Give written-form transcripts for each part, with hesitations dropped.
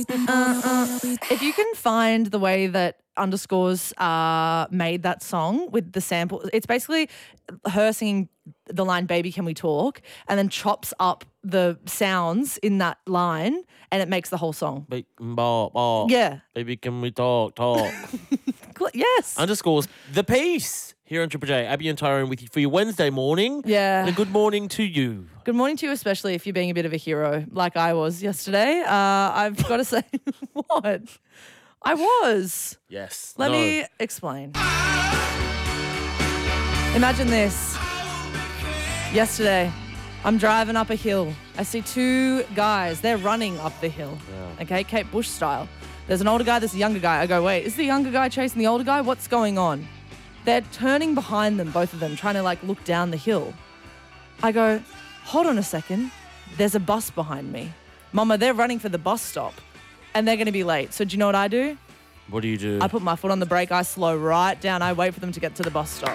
If you can find the way that Underscores made that song with the sample, it's basically her singing the line "Baby, can we talk?" and then chops up the sounds in that line, and it makes the whole song. Yeah. Baby, can we talk? Yes. Underscores the piece here on Triple J. Abby and Tyrone with you for your Wednesday morning. Yeah. And a good morning to you. Good morning to you, especially if you're being a bit of a hero like I was yesterday. I've got to say, what? I was. Yes. Let me explain. Imagine this. Yesterday, I'm driving up a hill. I see two guys. They're running up the hill. Yeah. Okay, Kate Bush style. There's an older guy, there's a younger guy. I go, wait, is the younger guy chasing the older guy? What's going on? They're turning behind them, both of them, trying to look down the hill. I go, hold on a second. There's a bus behind me. Mama, they're running for the bus stop and they're going to be late. So do you know what I do? What do you do? I put my foot on the brake. I slow right down. I wait for them to get to the bus stop.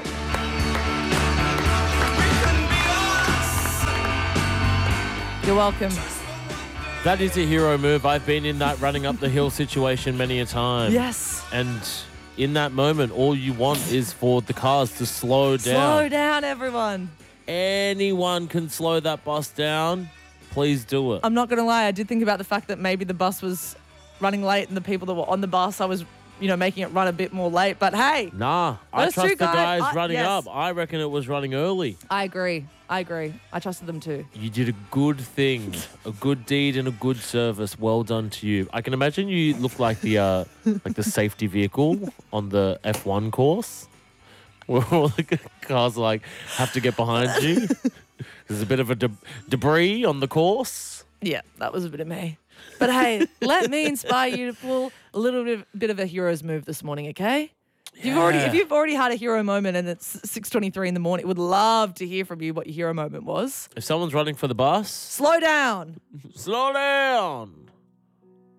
You're welcome. That is a hero move. I've been in that running up the hill situation many a time. Yes. And in that moment, all you want is for the cars to slow down. Slow down, everyone. Anyone can slow that bus down. Please do it. I'm not going to lie. I did think about the fact that maybe the bus was running late and the people that were on the bus, I was, making it run a bit more late. But hey. Nah, I those trust two the guys running yes. up. I reckon it was running early. I agree. I trusted them too. You did a good thing, a good deed and a good service. Well done to you. I can imagine you look like the the safety vehicle on the F1 course. Where all the cars have to get behind you. There's a bit of a debris on the course. Yeah, that was a bit of me. But hey, let me inspire you to pull a little bit of a hero's move this morning, okay? If you've already had a hero moment and it's 6:23 in the morning, would love to hear from you what your hero moment was. If someone's running for the bus, Slow down. slow down.